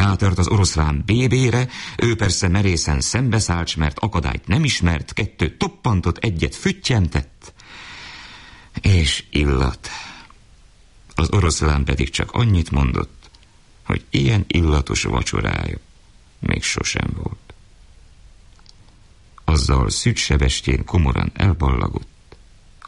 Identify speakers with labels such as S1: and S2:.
S1: Rátört az oroszlán bébére, ő persze merészen szembeszállt, mert akadályt nem ismert, 2 toppantott, 1 füttyentett, és illat. Az oroszlán pedig csak annyit mondott, hogy ilyen illatos vacsorája még sosem volt. Azzal Szűcs Sebestyén komoran elballagott,